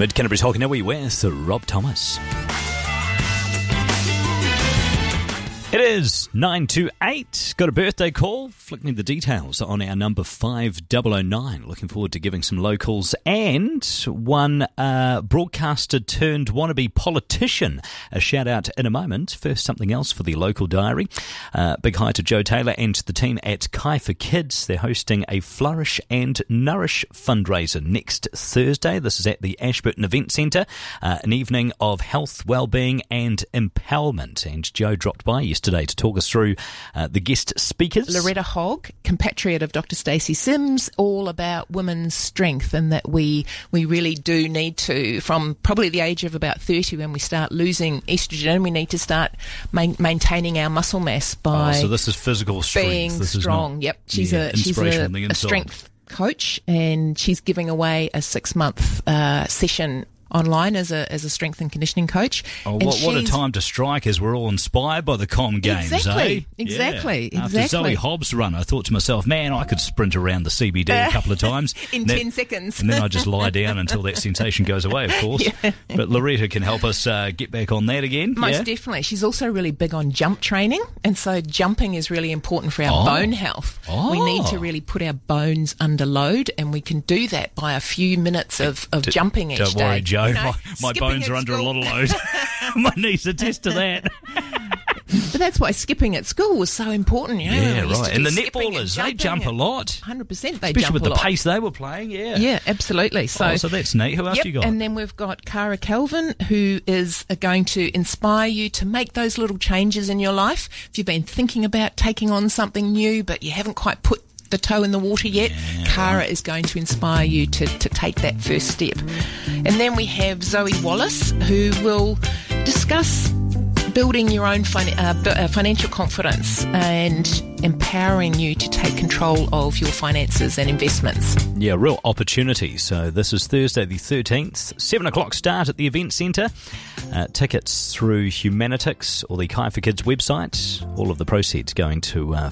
Mid Canterbury's Hokanui with Rob Thomas. It is 9 to 8. Got a birthday call. Flick me the details on our number 5009. Looking forward to giving some locals and one broadcaster turned wannabe politician. A shout out in a moment. First, something else for the local diary. Big hi to Joe Taylor and the team at Kai for Kids. They're hosting a Flourish and Nourish fundraiser next Thursday. This is at the Ashburton Event Centre. An evening of health, wellbeing and empowerment. And Joe dropped by yesterday to talk us through the guest speakers. Loretta Hogg, compatriot of Dr. Stacey Sims, all about women's strength, and that we really do need to, from probably the age of about 30 when we start losing estrogen, we need to start maintaining our muscle mass by so this is physical strength. Being this strong. Is not, yep. She's a strength coach, and she's giving away a 6-month session online as a strength and conditioning coach. Oh, what a time to strike, as we're all inspired by the Com Games, exactly, eh? Exactly. After Zoe Hobbs' run, I thought to myself, man, I could sprint around the CBD a couple of times. In 10 seconds. And then I just lie down until that sensation goes away, of course. Yeah. But Loretta can help us get back on that again. Most definitely. She's also really big on jump training, and so jumping is really important for our bone health. We need to really put our bones under load, and we can do that by a few minutes of jumping each day. Don't worry, Joe. You know, my bones are under a lot of load. My knees attest to that. But that's why skipping at school was so important, you know. Yeah, right. And the netballers, they jump a lot. 100% they Especially jump a lot. with the pace they were playing, yeah. Yeah, absolutely. So that's neat. Who else you got? And then we've got Cara Kelvin, who is going to inspire you to make those little changes in your life. If you've been thinking about taking on something new, but you haven't quite put the toe in the water yet, Cara is going to inspire you to take that first step. And then we have Zoe Wallace, who will discuss building your own financial confidence and empowering you to take control of your finances and investments. Yeah, real opportunity. So this is Thursday the 13th, 7 o'clock start at the event centre. Tickets through Humanitix or the Kai for Kids website. All of the proceeds going to